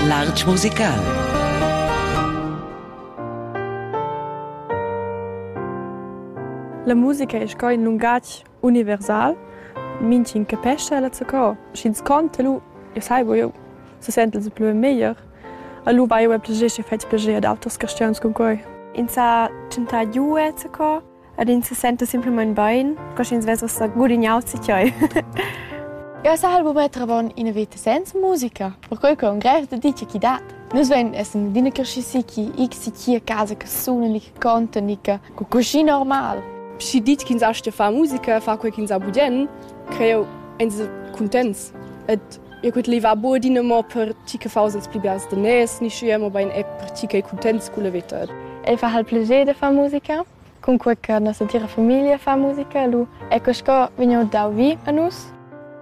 l'Arts Musical. La musica è sco in lungatg universal, minci in capesce la zaco. Schins conta lu, io sai io se sente se più meglio. A lu vai io piace fetch piace ad altres questioni con coi. In sa centa jue zaco, ad in se sente semplicemente bene, così in svesa sa gudignau si choi. Io sai bo mettere von in vita senza musica, per cui con greve da dice chi dat. Nus ven essen dina cresci chi x chi a casa che suonan che cantano che così normal. Si dit che sa sta fa musica, fa quel che sa budien, creo ens contents. Et io quit leva bo dina mo per tica fausels plibias de nes, ni schiemo bei en app per tica contents culla vita. E fa hal plaisir de fa musica. Con quel che nostra tira famiglia fa musica, lu ecco sco vigno da vi a nus.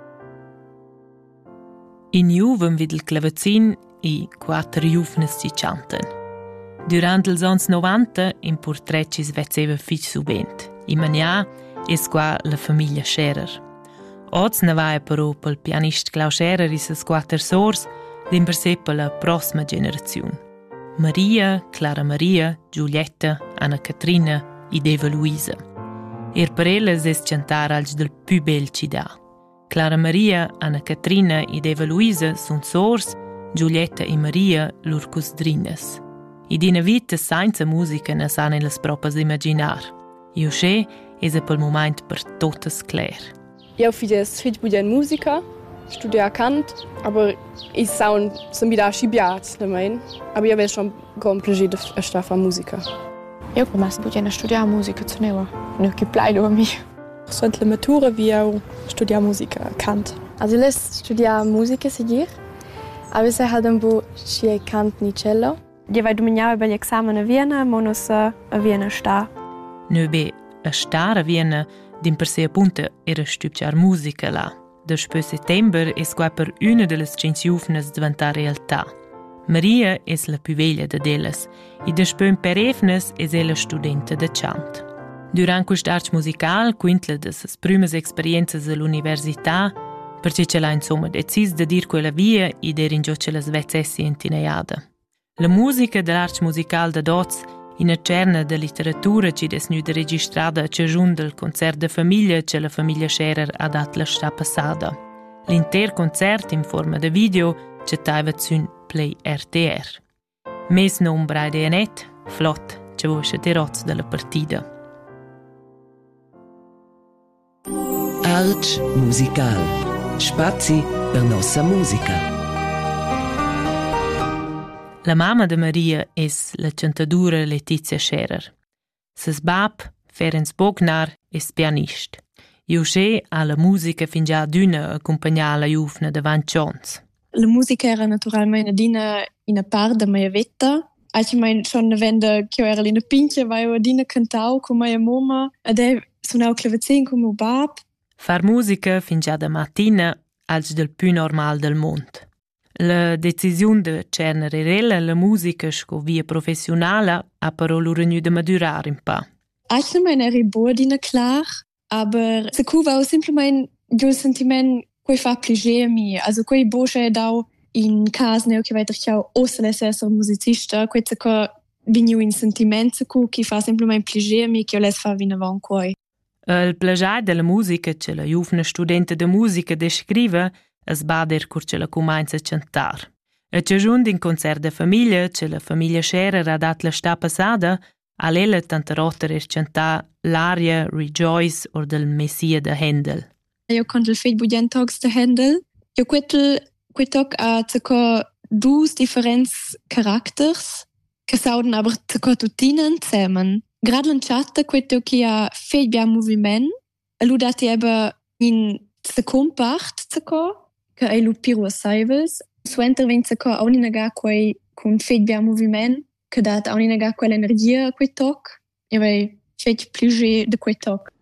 In Juven vid il clavecin i 4 juvnes si chanten. Durant ils ans 90 in portrecis vezzeva fich subent. In mania es qua la famiglia Scherer. Oz ne vai però pel pianist Klaus Scherer i ses 4 sors din per se per la prossima generazione. Maria, Clara Maria, Giulietta, Anna Catrina ed Eva Luisa. Per elles es chantar als del più bel ci dà. Clara Maria, Anna Catrina ed Eva Luisa sun sors, Giulietta e Maria lur cusdrines. Id ina vita senza musica ne san ellas propas imaginar. Io sche es pel moment per totes clair. Io fides fich budien musica, studia cant, aber ich sound som wieder schibiat, ne mein. Aber io ves schon con plaisir a sta fa musica. Io comas budien studiar musica zu neva. Ne che plaido a mi. Sunt la matura via studia musica, cant. Also les studia musica seguir. Aber se halt un bu schi cant ni cello. Je vai dominiava per gli esami a Vienna, monos a Vienna sta. Nöbe a star a Vienna din per se appunto era stupciar musica là. Despö settember es qua per una delle 5 juvnes diventa realtà. Maria es la più veglia de delas e despö in perefnes es ella studenta de chant. Durant quest arts musical quintla de ses primas experienzas all'università perché ce l'ha insomma decis de dir quella via e der in gioce la svezessi intineiada. La musica dell'arts musical da dots in a cerna de literatura ci des nu de registrada a cejun del concert de famiglia che la famiglia Scherer ha dat la sta passada. L'inter concert in forma de video ce taiva zun Play RTR. Mes non braide e net, flott, ce vosce de roz de la partida. Arts Musical. Spazi per nostra musica. La mamma de Maria es la cantadura Letizia Scherer. Ses bab, Ferenc Bognar, es pianist. Iusche ha la musica fin già d'una accompagnà la juvna davant chants. La musica era naturalmente dina in part da mia vita. Anche mein schon vende che era in pinche vai o dina cantau con mia mamma ed suonau clavecin con mio bab. Far musica fin già da mattina als del più normal del mondo. La decisione de cernere la musica sco via professionale ha però loro nu de madurar un pa. Anche mein era bodina klar, aber se cu va simplement jo sentiment quei fa plaisir a mi, also quei bosche dau in cas neo che weiter ciao osle essere musicista, quei se co vignu in sentiment se cu che fa simplement plaisir a mi che les fa vina van quei. Il plagiar della musica che la juvna studente de musica descrive es bader cur ce la cumainza a cantar. E c'è giunt in concert de famiglia che la famiglia Scherer ha dat la sta passada a l'ella tanta rotter er cantar l'aria Rejoice or del Messia de Händel. Io conto il feit budien tocs de Händel. Io quetoc a circa 2 differents caracters che sauden aber circa tutinen zusammen. Grad lanciata quetoc che a feit bia moviment. E lu dati eba in second part circa che è lu piro saivels. Su intervent circa au ninaga quei con feit bia moviment che dat au ninaga quell'energia quetoc. E vai feit pliger de quetoc.